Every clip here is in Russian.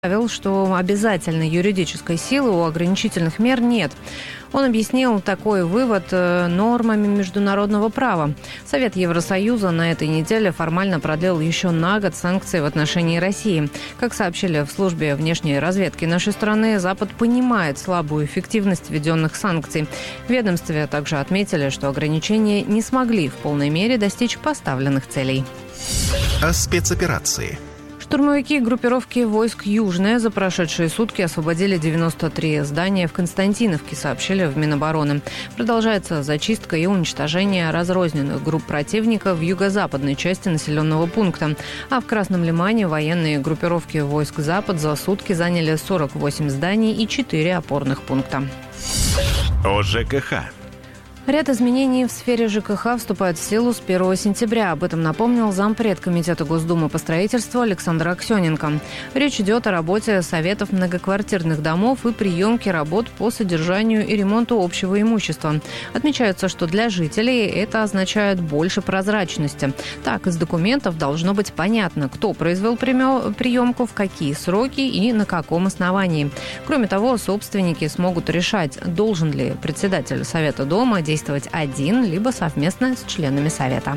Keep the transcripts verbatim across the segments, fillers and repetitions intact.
что обязательной юридической силы у ограничительных мер нет. Он объяснил такой вывод нормами международного права. Совет Евросоюза на этой неделе формально продлил еще на год санкции в отношении России. Как сообщили в службе внешней разведки нашей страны, Запад понимает слабую эффективность введенных санкций. В ведомстве также отметили, что ограничения не смогли в полной мере достичь поставленных целей. О спецоперации. Штурмовики группировки войск «Южная» за прошедшие сутки освободили девяносто три здания в Константиновке, сообщили в Минобороны. Продолжается зачистка и уничтожение разрозненных групп противника в юго-западной части населенного пункта. А в Красном Лимане военные группировки войск «Запад» за сутки заняли сорок восемь зданий и четыре опорных пункта. О ЖКХ. Ряд изменений в сфере ЖКХ вступает в силу с первого сентября. Об этом напомнил зампред Комитета Госдумы по строительству Александр Аксененко. Речь идет о работе советов многоквартирных домов и приемке работ по содержанию и ремонту общего имущества. Отмечается, что для жителей это означает больше прозрачности. Так, из документов должно быть понятно, кто произвел приемку, в какие сроки и на каком основании. Кроме того, собственники смогут решать, должен ли председатель совета дома действовать один, либо совместно с членами совета.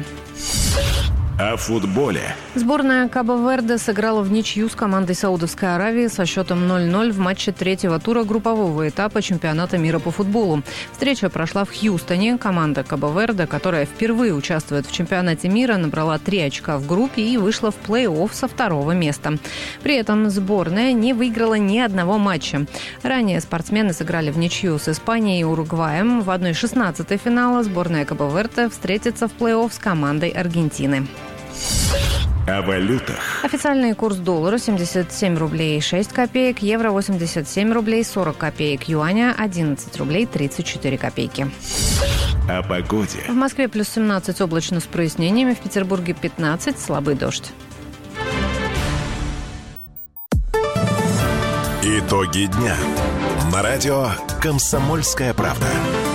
О футболе. Сборная Кабо-Верде сыграла в ничью с командой Саудовской Аравии со счетом ноль ноль в матче третьего тура группового этапа чемпионата мира по футболу. Встреча прошла в Хьюстоне. Команда Кабо-Верде, которая впервые участвует в чемпионате мира, набрала три очка в группе и вышла в плей-офф со второго места. При этом сборная не выиграла ни одного матча. Ранее спортсмены сыграли в ничью с Испанией и Уругваем. В одна шестнадцатая финала сборная Кабо-Верде встретится в плей-офф с командой Аргентины. О валютах. Официальный курс доллара семьдесят семь рублей шесть копеек, евро восемьдесят семь рублей сорок копеек, юаня одиннадцать рублей тридцать четыре копейки. О погоде. В Москве плюс семнадцать, облачно с прояснениями, в Петербурге пятнадцать, слабый дождь. Итоги дня. На радио «Комсомольская правда».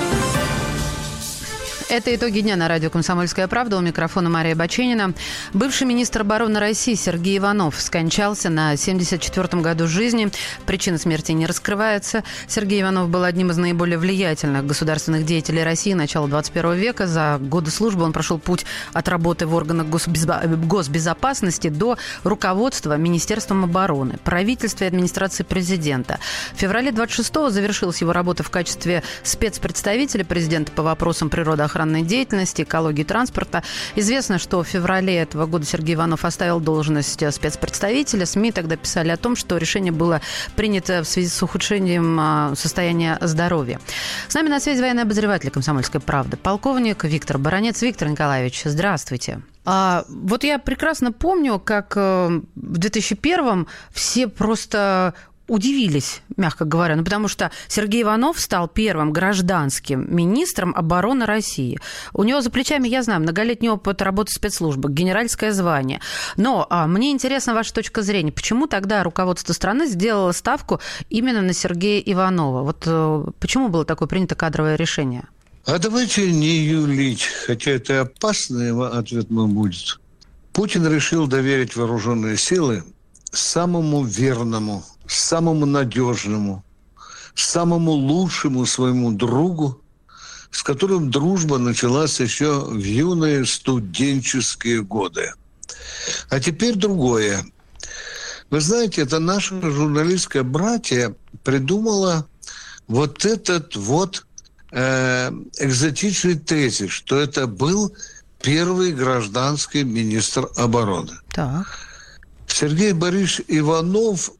Это итоги дня на радио «Комсомольская правда». У микрофона Мария Баченина. Бывший министр обороны России Сергей Иванов скончался на семьдесят четвёртом году жизни. Причина смерти не раскрывается. Сергей Иванов был одним из наиболее влиятельных государственных деятелей России начала двадцать первого века. За годы службы он прошел путь от работы в органах госбезопасности до руководства Министерством обороны, правительства и администрации президента. В феврале двадцать шестого завершилась его работа в качестве спецпредставителя президента по вопросам природоохраны, охранной деятельности, экологии, транспорта. Известно, что в феврале этого года Сергей Иванов оставил должность спецпредставителя. СМИ тогда писали о том, что решение было принято в связи с ухудшением состояния здоровья. С нами на связи военный обозреватель «Комсомольской правды», полковник Виктор Баранец. Виктор Николаевич, здравствуйте. А, вот я прекрасно помню, как в две тысячи первом все просто удивились, мягко говоря, ну, потому что Сергей Иванов стал первым гражданским министром обороны России. У него за плечами, я знаю, многолетний опыт работы в спецслужбах, генеральское звание. Но а, мне интересна ваша точка зрения. Почему тогда руководство страны сделало ставку именно на Сергея Иванова? Вот а, почему было такое принято кадровое решение? А давайте не юлить, хотя это опасный ответ мой будет. Путин решил доверить вооруженные силы самому верному, самому надежному, самому лучшему своему другу, с которым дружба началась еще в юные студенческие годы. А теперь другое. Вы знаете, это наша журналистское братья придумала вот этот вот э, экзотичный тезис, что это был первый гражданский министр обороны. Так. Сергей Борисович Иванов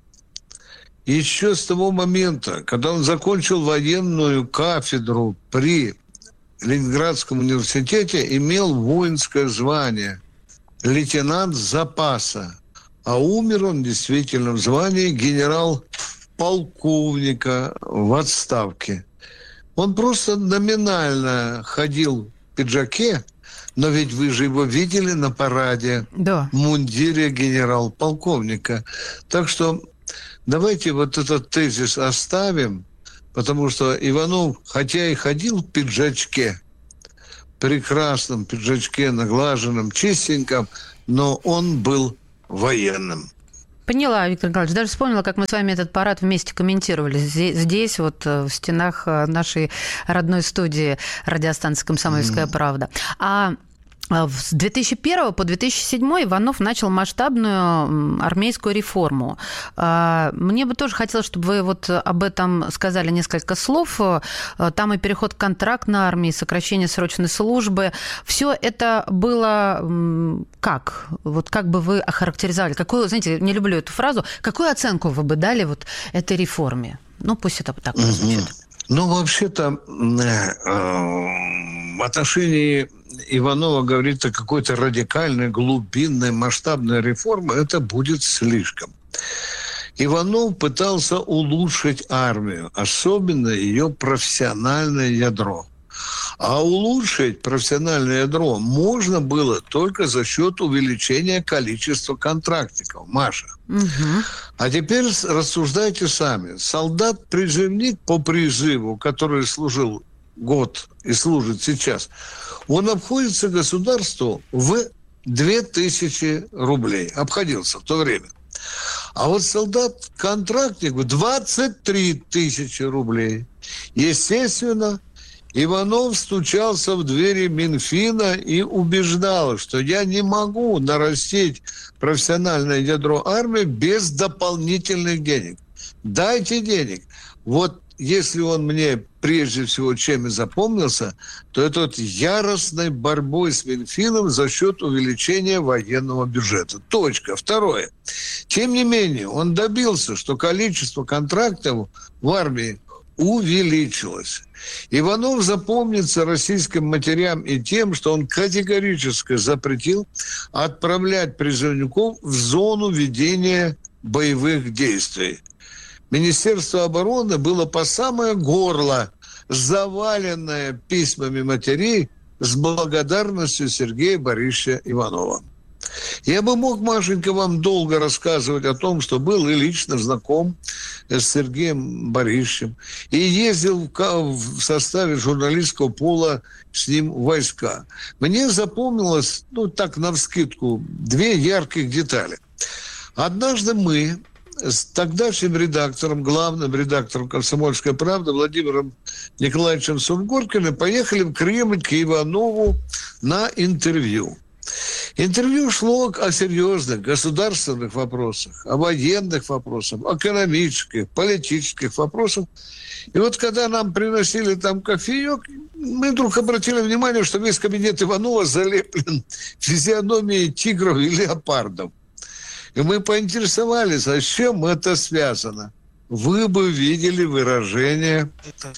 еще с того момента, когда он закончил военную кафедру при Ленинградском университете, имел воинское звание лейтенант запаса. А умер он действительно в звании генерал-полковника в отставке. Он просто номинально ходил в пиджаке, но ведь вы же его видели на параде, да, в мундире генерал-полковника. Так что давайте вот этот тезис оставим, потому что Иванов, хотя и ходил в пиджачке, прекрасном пиджачке, наглаженном, чистеньком, но он был военным. Поняла, Виктор Николаевич. Даже вспомнила, как мы с вами этот парад вместе комментировали. Здесь, здесь вот в стенах нашей родной студии радиостанции «Комсомольская mm. правда». А с две тысячи первого по две тысячи седьмой Иванов начал масштабную армейскую реформу. Мне бы тоже хотелось, чтобы вы вот об этом сказали несколько слов. Там и переход в контрактной армии, сокращение срочной службы. Все это было как? Вот как бы вы охарактеризовали? Какую, знаете, не люблю эту фразу. Какую оценку вы бы дали вот этой реформе? Ну, пусть это так прозвучит. Ну, вообще-то, в отношении Иванова говорит о какой-то радикальной, глубинной, масштабной реформе, это будет слишком. Иванов пытался улучшить армию, особенно ее профессиональное ядро. А улучшить профессиональное ядро можно было только за счет увеличения количества контрактников. Маша. Угу. А теперь рассуждайте сами. Солдат-призывник по призыву, который служил год и служит сейчас, он обходится государству в две тысячи рублей. Обходился в то время. А вот солдат-контрактник в двадцать три тысячи рублей. Естественно, Иванов стучался в двери Минфина и убеждал, что я не могу нарастить профессиональное ядро армии без дополнительных денег. Дайте денег. Вот если он мне прежде всего чем и запомнился, то это вот яростной борьбой с Минфином за счет увеличения военного бюджета. Точка. Второе. Тем не менее, он добился, что количество контрактов в армии увеличилось. Иванов запомнится российским матерям и тем, что он категорически запретил отправлять призывников в зону ведения боевых действий. Министерство обороны было по самое горло заваленное письмами матерей с благодарностью Сергея Борисовича Иванова. Я бы мог, Машенька, вам долго рассказывать о том, что был и лично знаком с Сергеем Борисовичем, и ездил в составе журналистского пола с ним в войска. Мне запомнилось, ну так навскидку, две ярких детали. Однажды мы с тогдашним редактором, главным редактором «Комсомольской правды» Владимиром Николаевичем Сунгоркиным поехали в Кремль к Иванову на интервью. Интервью шло о серьезных государственных вопросах, о военных вопросах, экономических, политических вопросах. И вот когда нам приносили там кофеек, мы вдруг обратили внимание, что весь кабинет Иванова залеплен физиономией тигров и леопардов. И мы поинтересовались, а с чем это связано. Вы бы видели выражение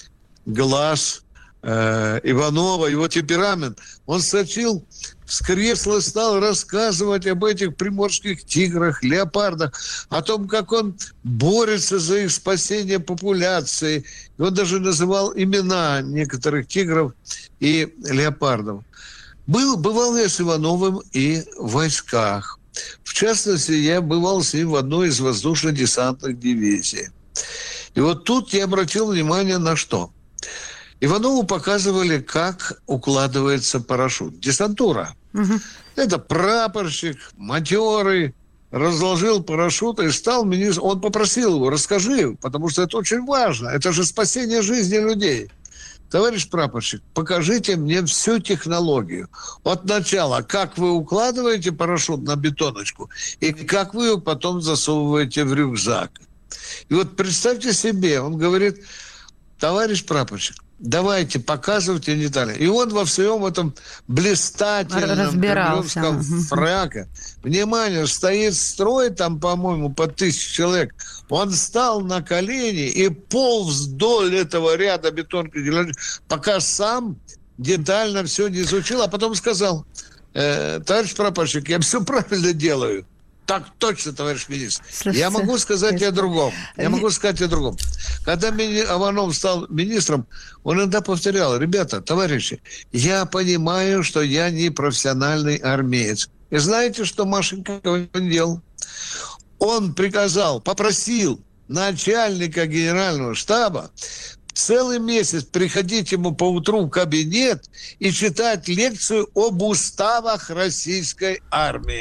глаз э, Иванова, его темперамент. Он сочил с кресла, стал рассказывать об этих приморских тиграх, леопардах, о том, как он борется за их спасение популяции. И он даже называл имена некоторых тигров и леопардов. Был, бывал я с Ивановым и в войсках. В частности, я бывал с ним в одной из воздушно-десантных дивизий. И вот тут я обратил внимание на что. Иванову показывали, как укладывается парашют. Десантура. Угу. Это прапорщик, матерый, разложил парашют и стал министром. Он попросил его, расскажи, потому что это очень важно. Это же спасение жизни людей. Товарищ прапорщик, покажите мне всю технологию. От начала, как вы укладываете парашют на бетоночку, и как вы его потом засовываете в рюкзак. И вот представьте себе, он говорит, товарищ прапорщик, давайте, показывайте детали. И он во всем этом блистательном кремлевском фраке. Внимание, стоит строй там, по-моему, по тысяче человек. Он встал на колени и полз вдоль этого ряда бетонки, пока сам детально все не изучил, а потом сказал, э, товарищ прапорщик, я все правильно делаю. Так точно, товарищ министр. Слушайте, я могу сказать и о другом. Я могу сказать и о другом. Когда Иванов стал министром, он иногда повторял, ребята, товарищи, я понимаю, что я не профессиональный армеец. И знаете, что Машенька делал? Он приказал, попросил начальника генерального штаба целый месяц приходить ему по утру в кабинет и читать лекцию об уставах российской армии.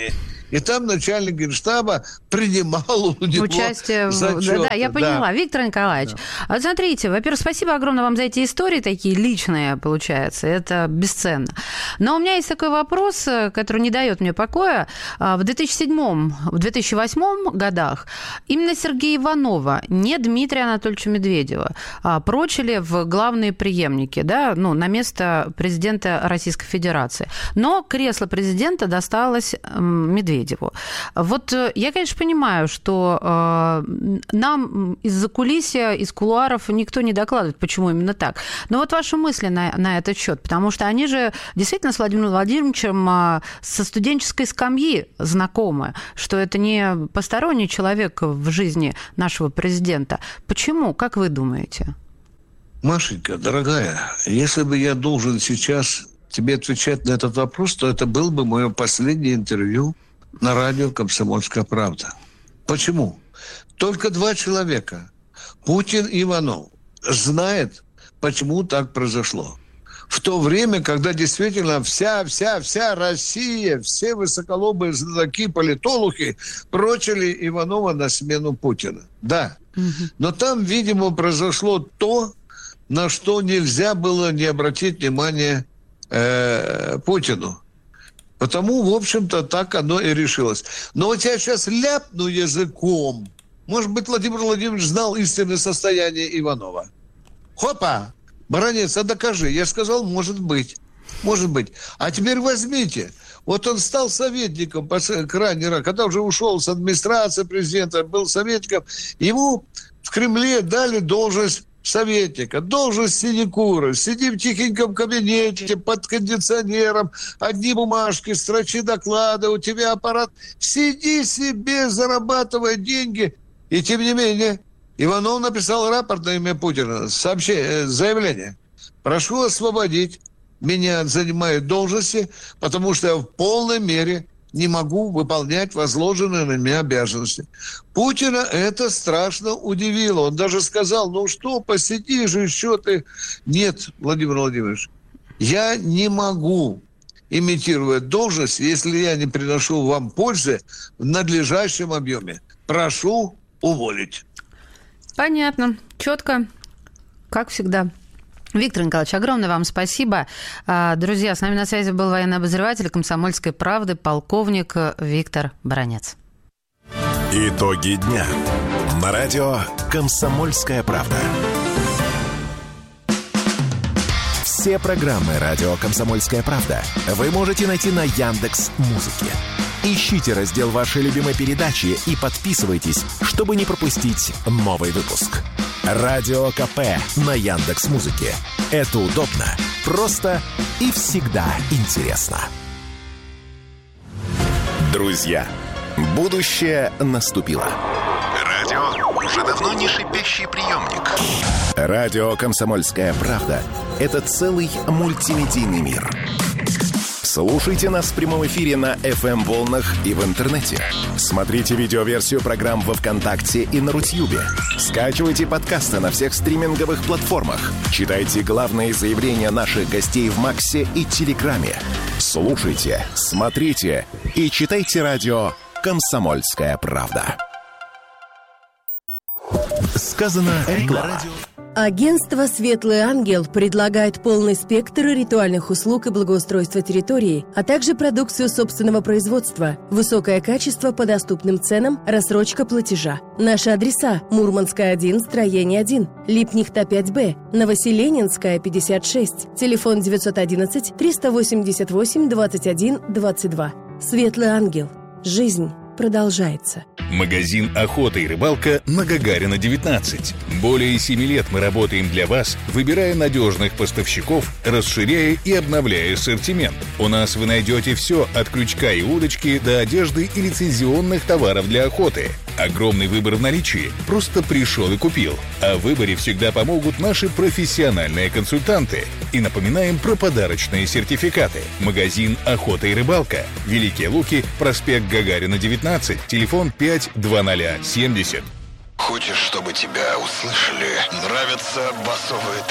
И там начальник Генштаба принимал у него участие зачеты. В... Да, я поняла. Да. Виктор Николаевич, да. Смотрите, во-первых, спасибо огромное вам за эти истории, такие личные, получается. Это бесценно. Но у меня есть такой вопрос, который не дает мне покоя. В две тысячи седьмом, в две тысячи восьмом годах именно Сергея Иванова, не Дмитрия Анатольевича Медведева, прочили в главные преемники, да, ну, на место президента Российской Федерации. Но кресло президента досталось Медведеву. Вот я, конечно, понимаю, что э, нам из-за кулисья, из кулуаров никто не докладывает, почему именно так. Но вот ваши мысли на, на этот счет, потому что они же действительно с Владимиром Владимировичем э, со студенческой скамьи знакомы, что это не посторонний человек в жизни нашего президента. Почему? Как вы думаете? Машенька, дорогая, если бы я должен сейчас тебе отвечать на этот вопрос, то это было бы мое последнее интервью на радио «Комсомольская правда». Почему? Только два человека, Путин и Иванов, знают, почему так произошло. В то время, когда действительно вся, вся, вся Россия, все высоколобые знатоки, политологи прочили Иванова на смену Путина. Да. Но там, видимо, произошло то, на что нельзя было не обратить внимание э, Путину. Потому, в общем-то, так оно и решилось. Но вот я сейчас ляпну языком. Может быть, Владимир Владимирович знал истинное состояние Иванова. Хопа! Баранец, а докажи. Я сказал, может быть. Может быть. А теперь возьмите. Вот он стал советником крайне рано, когда уже ушел с администрации президента, был советником. Ему в Кремле дали должность советника, должность синекура. Сиди в тихеньком кабинете под кондиционером, одни бумажки, строчи доклады, у тебя аппарат. Сиди себе, зарабатывай деньги. И тем не менее, Иванов написал рапорт на имя Путина, сообщение, заявление. Прошу освободить меня от занимаемой должности, потому что я в полной мере не могу выполнять возложенные на меня обязанности. Путина это страшно удивило. Он даже сказал, ну что, посидишь еще ты. Нет, Владимир Владимирович, я не могу имитировать должность, если я не приношу вам пользы в надлежащем объеме. Прошу уволить. Понятно. Четко. Как всегда. Виктор Николаевич, огромное вам спасибо. Друзья, с нами на связи был военный обозреватель «Комсомольской правды» полковник Виктор Баранец. Итоги дня. На радио «Комсомольская правда». Все программы радио «Комсомольская правда» вы можете найти на Яндекс.Музыке. Ищите раздел вашей любимой передачи и подписывайтесь, чтобы не пропустить новый выпуск. Радио КП на Яндекс.Музыке. Это удобно, просто и всегда интересно. Друзья, будущее наступило. Радио уже давно не шипящий приемник. Радио «Комсомольская правда» — это целый мультимедийный мир. Слушайте нас в прямом эфире на эф эм-волнах и в интернете. Смотрите видеоверсию программ во ВКонтакте и на Рутьюбе. Скачивайте подкасты на всех стриминговых платформах. Читайте главные заявления наших гостей в Максе и Телеграме. Слушайте, смотрите и читайте радио «Комсомольская правда». Сказано реклама. Агентство «Светлый ангел» предлагает полный спектр ритуальных услуг и благоустройства территории, а также продукцию собственного производства, высокое качество по доступным ценам, рассрочка платежа. Наши адреса: Мурманская, один, строение один, Липнихта, пять Б, Новоселенинская, пятьдесят шесть, телефон девятьсот одиннадцать триста восемьдесят восемь двадцать один двадцать два. «Светлый ангел». Жизнь продолжается. Магазин «Охота и рыбалка» на Гагарина, девятнадцать. Более семи лет мы работаем для вас, выбирая надежных поставщиков, расширяя и обновляя ассортимент. У нас вы найдете все от крючка и удочки до одежды и лицензионных товаров для охоты. Огромный выбор в наличии. Просто пришел и купил. О выборе всегда помогут наши профессиональные консультанты. И напоминаем про подарочные сертификаты. Магазин «Охота и рыбалка». Великие Луки, проспект Гагарина, девятнадцать, телефон пять двадцать семьдесят. Хочешь, чтобы тебя услышали? Нравятся басовые